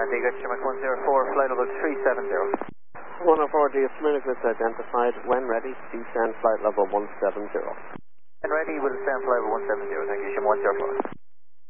Diga, Chinook 104, flight level 370. 104, DS Minigris identified. When ready, descend flight level 170. When ready, we'll descend flight level 170. Thank you, Shim 104.